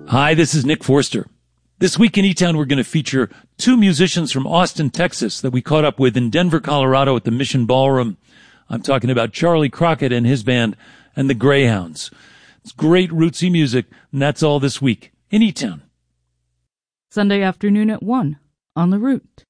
Hi, this is Nick Forster. This week in E-Town, we're going to feature two musicians from Austin, Texas that we caught up with in Denver, Colorado at the Mission Ballroom. I'm talking about Charlie Crockett and his band and the Greyhounds. It's great rootsy music, and that's all this week in E-Town. Sunday afternoon at 1 on The Root.